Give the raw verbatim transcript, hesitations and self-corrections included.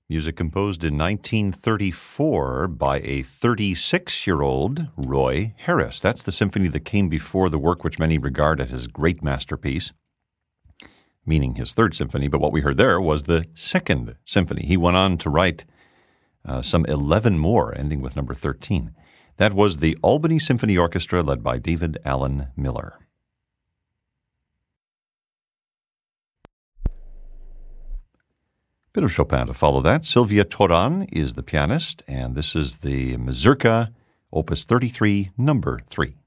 Music composed in nineteen thirty-four by a thirty-six-year-old Roy Harris. That's the symphony that came before the work which many regard as his great masterpiece, meaning his third symphony. But what we heard there was the second symphony. He went on to write uh, some eleven more, ending with number thirteen. That was the Albany Symphony Orchestra, led by David Allen Miller. Bit of Chopin to follow that. Sylvia Toran is the pianist, and this is the Mazurka, Opus thirty-three, number three.